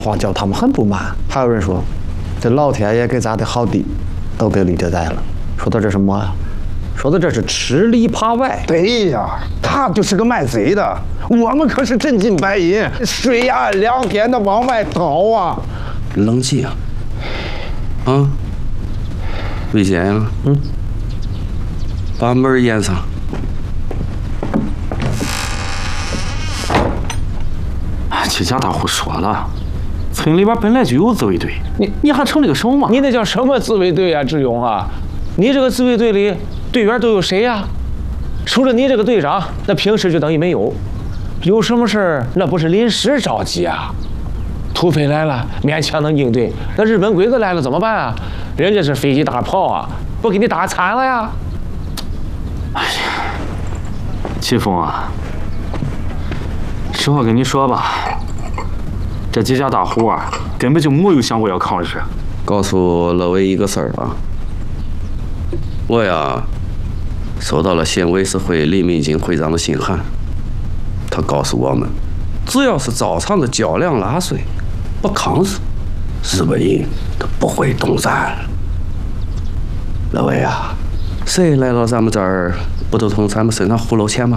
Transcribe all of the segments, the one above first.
话叫他们很不满。还有人说，这老天爷给咱的好地都给李德带了，说的这什么呀？说的这是吃里扒外。 对呀，他就是个卖贼的，我们可是真金白银，水岸2天的往外倒啊！ 冷静啊！啊，危险呀！把门掩上。 这家大户说了，村里边本来就有自卫队，你还成了个什么嘛？ 你那叫什么自卫队啊，志勇啊？你这个自卫队里队员都有谁呀？除了你这个队长，那平时就等于没有。有什么事儿那不是临时召集啊？土匪来了勉强能应对，那日本鬼子来了怎么办啊？人家是飞机大炮啊，不给你打残了呀？ 哎呀，齐峰啊，实话跟你说吧，这几家大户啊，根本就没有想过要抗日。 告诉乐伟一个事儿啊，我呀收到了县委事会李明金会长的信函，他告诉我们，只要是照常的较量拉税，不抗日，日本人都不会动咱。乐伟啊，谁来到咱们这儿，不都从咱们身上胡捞钱吗？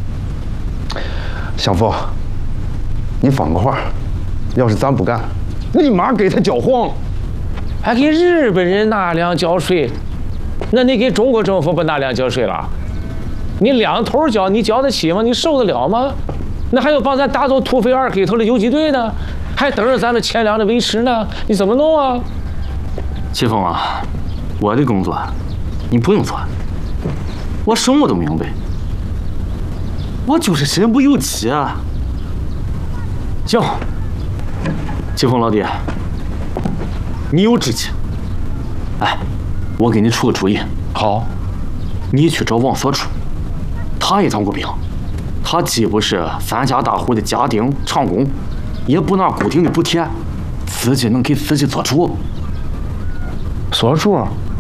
相父，你放个话，要是咱不干，立马给他搅黄。 还给日本人纳粮缴税，那你给中国政府不纳粮缴税了？你两头缴，你缴得起吗？你受得了吗？那还要帮咱打走土匪2黑头的游击队呢，还等着咱的钱粮的维持呢，你怎么弄啊？ 齐峰啊，我的工作你不用做，我什么都明白，我就是身不由己啊。行，齐峰老弟，你有志气，哎，我给你出个主意。 好， 你去找王所处，他也当过兵，他既不是3家大户的家丁长工，也不拿固定的补贴，自己能给自己做主。 所处。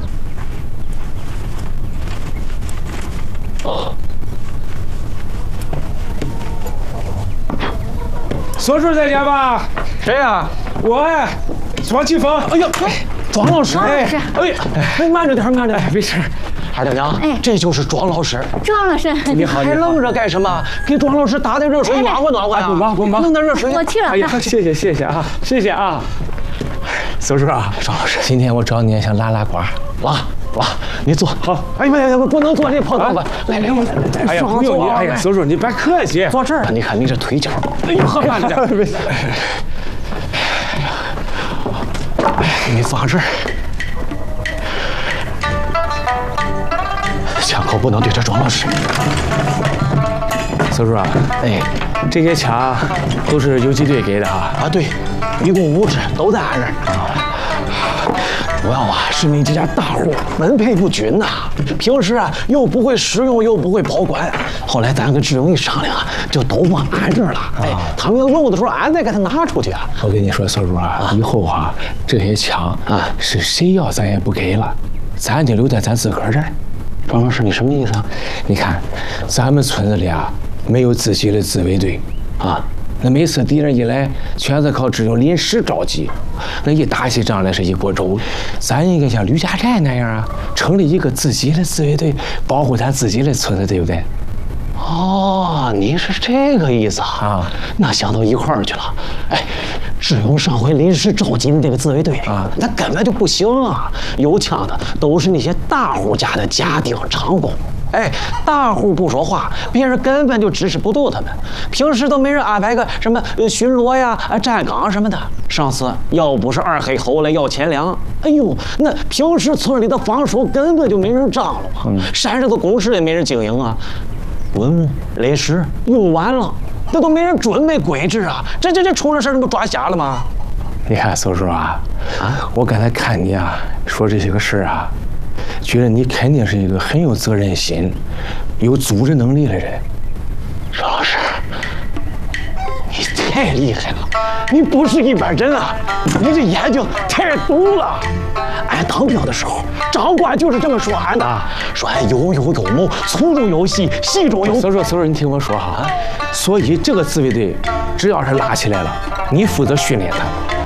所处在家吧？谁呀？我呀，庄启峰。哎呦，庄老师。哎，慢着点，慢着点，没事。二大娘，这就是庄老师。 庄老师， 你好， 还愣着干什么？给庄老师打点热水暖和暖和呀！不忙，弄点热水。 我去了。 哎呀，谢谢啊，谢谢啊。所处啊，庄老师，今天我找你想拉呱，拉，你坐。好。哎呀，不能坐这碰到吧？来，哎呀，不用你，哎呀，所处你别客气，坐这儿。你看你这腿脚，哎呦，慢着点。你坐这儿。枪口不能对着庄老师。所处啊，这些枪都是游击队给的啊。啊，对，一共5支，都在俺这儿。主要啊是那几家大户分配不均呐，平时啊又不会使用，又不会保管。后来咱跟志勇一商量啊，就都往俺这儿了。他们要用的时候，俺再给他拿出去啊。我跟你说，所主啊，以后啊这些枪啊是谁要咱也不给了，咱就留在咱自个儿这儿。庄老师，你什么意思啊？你看，咱们村子里啊没有自己的自卫队啊。那每次敌人一来，全是靠只有临时召集。那一打起仗来是一锅粥。咱应该像吕家寨那样啊，成立一个自己的自卫队，保护咱自己的村子，对不对？哦，你是这个意思啊？那想到一块儿去了。志勇上回临时召集的那个自卫队啊，那根本就不行啊！有枪的都是那些大户家的家丁长工。大户不说话，别人根本就指使不动他们。平时都没人安排个什么巡逻呀、站岗什么的。上次要不是2黑头来要钱粮，哎呦，那平时村里的防守根本就没人张罗啊，山上的工事也没人经营啊。文物累时用完了，那都没人准备规制啊！这出了事，这不抓瞎了吗？你看，所叔啊，我刚才看你啊说这些个事啊，觉得你肯定是一个很有责任心、有组织能力的人。邵老师，你太厉害了，你不是一般人啊！你这眼睛太毒了。俺当兵的时候，长官就是这么说俺的，说俺有谋，粗中有细，细中有。所以说，你听我说哈，所以这个自卫队只要是拉起来了，你负责训练他。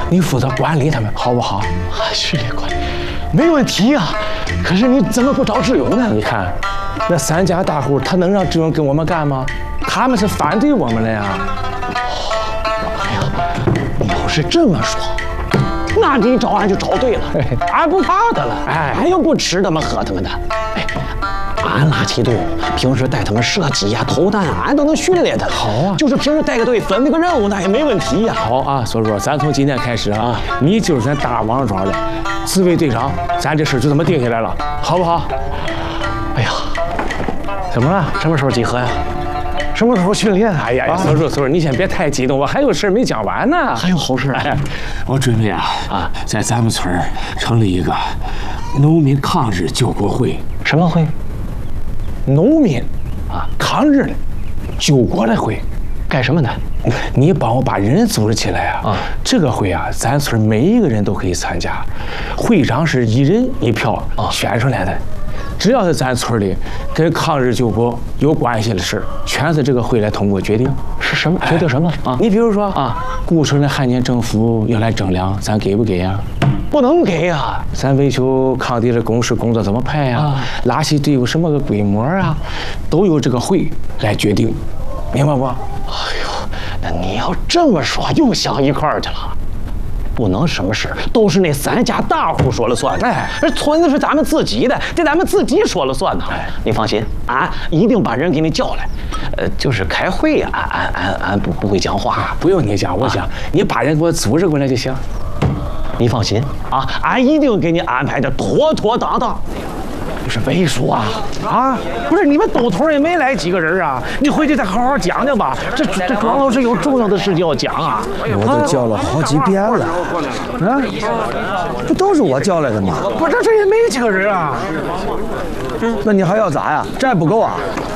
你负责管理他们，好不好？训练管理没问题呀。可是你怎么不找志勇呢？你看，那3家大户，他能让志勇跟我们干吗？他们是反对我们的呀。哎呀，你要是这么说，那你找俺就找对了，俺不怕他了。哎，俺又不吃他们喝他们的。哎，俺拉起队伍，平时带他们射击呀、投弹，俺都能训练他。好啊，就是平时带个队分那个任务，那也没问题呀。好啊，所叔，咱从今天开始啊，你就是咱大王庄的自卫队长，咱这事就这么定下来了，好不好？哎呀，怎么了？什么时候集合呀？什么时候训练？哎呀，所叔，你先别太激动，我还有事没讲完呢。还有好事？哎， 我准备在咱们村成立一个农民抗日救国会。 什么会？农民抗日的救国的会，干什么的？你帮我把人组织起来啊！这个会啊，咱村每一个人都可以参加，会长是1人1票选出来的。只要是咱村里跟抗日救国有关系的事，全是这个会来通过决定。是什么？决定什么啊？你比如说顾村的汉奸政府要来征粮，咱给不给呀？不能给呀！咱维修抗敌的工事工作怎么排呀？拉起队伍什么个规模啊，都由这个会来决定，明白不？哎呦，那你要这么说，又想一块儿去了。不能什么事都是那3家大户说了算。哎，这村子是咱们自己的，得咱们自己说了算呢。你放心，俺一定把人给你叫来。就是开会呀，俺不会讲话。不用你讲，我讲，你把人给我组织过来就行。你放心啊，俺一定给你安排的妥妥当当。就是魏叔不是你们东头也没来几个人啊，你回去再好好讲讲吧。这庄老师有重要的事情要讲啊。 我都叫了好几遍了，不都是我叫来的吗？ 不是，这也没几个人啊。 那你还要咋呀？这还不够啊？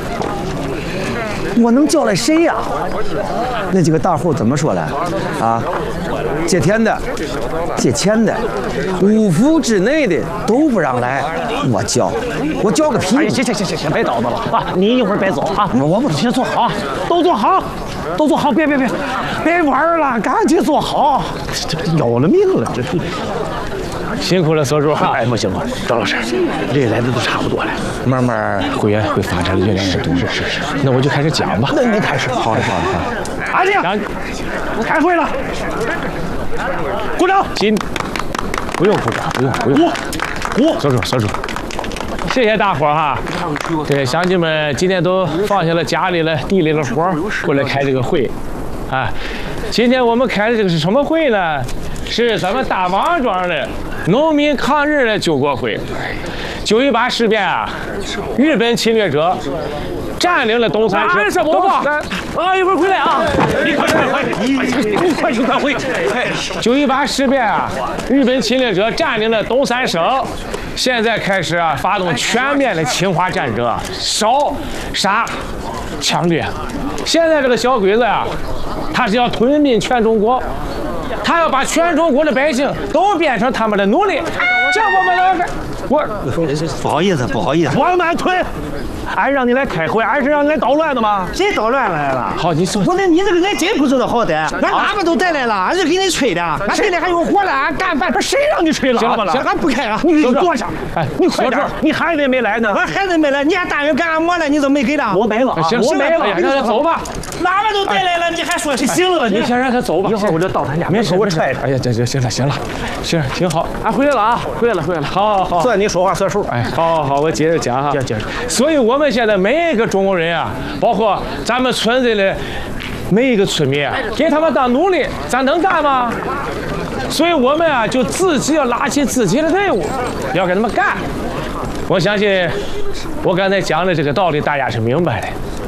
我能叫来谁呀？那几个大户怎么说来借田的、借钱的，5府之内的都不让来。我叫个屁！ 行，别叨叨了你一会儿别走我不先坐好，都坐好，别玩了，赶紧坐好。这要了命了，这辛苦了，所叔。不行，张老师，人来的都差不多了，慢慢会发展的越来越多。是，那我就开始讲吧。那你开始。好的。安静，开会了。鼓掌。不用鼓掌，不用。所叔，谢谢大伙儿对，乡亲们今天都放下了家里了、地里的活儿，过来开这个会。今天我们开的这个是什么会呢？是咱们大王庄的农民抗日的救国会。9·18事变日本侵略者占领了东三省。一会儿回来你快去开会。9·18事变日本侵略者占领了东三省，现在开始发动全面的侵华战争烧杀抢掠。现在这个小鬼子他是要吞并全中国，他要把全中国的百姓都变成他们的奴隶。这我们要不好意思， 我们吞。俺让你来开会，俺是让你来捣乱的吗？ 谁捣乱来了？ 好，你说。 我那你这个俺真不知道好歹，俺喇叭都带来了，俺就给你吹的，俺吹的还有活了，俺干饭。 谁让你吹喇叭了？ 俺不开你坐下。你快点，你孩子没来呢。 我孩子没来，你还大人干俺馍了，你怎么没给他？ 我没了，行，我没了，让他走吧。 喇叭都带来了，你还说谁行了？ 你先让他走吧。一会儿我就到他家，没事，我踹。哎呀，行了，挺好。俺回来了回来了。好。 算你说话算数。 好，我接着讲接着。所以我们现在每一个中国人包括咱们村子里每一个村民给他们当奴隶，咱能干吗？所以我们就自己要拉起自己的队伍，要跟他们干。我相信我刚才讲的这个道理大家是明白的。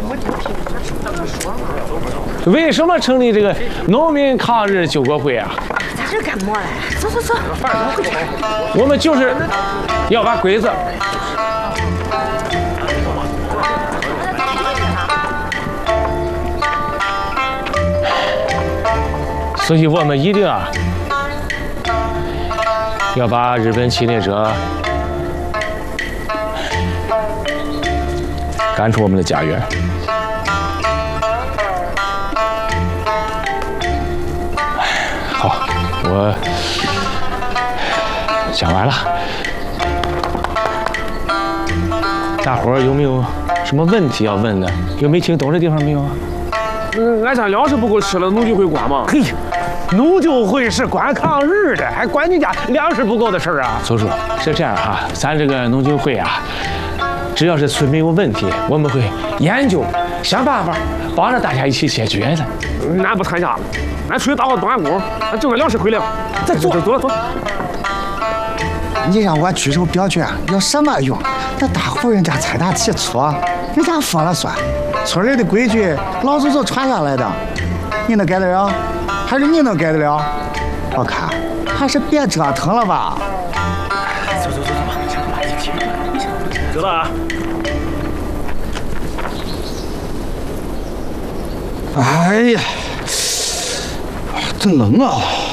为什么成立这个农民抗日救国会咱这干么嘞？走， 我们就是要把鬼子所以我们一定要把日本侵略者赶出我们的家园。好，我我讲完了。大伙儿有没有什么问题要问的？有没听懂的地方没有啊？ 俺家粮食不够吃了，农就会管吗？ 嘿，农救会是管抗日的，还管你家粮食不够的事儿啊？ 叔叔是这样哈，咱这个农救会啊，只要是村民有问题，我们会研究想办法，帮着大家一起解决的。 俺不参加了，俺出去打个端工，俺挣个粮食回来。再走走。 你让我举手表决有什么用？那大户人家财大气粗，人家说了算。村里的规矩老祖宗传下来的，你能改得了？还是你能改得了？我看还是别折腾了吧。 走吧，走了啊！ 哎呀，真冷啊！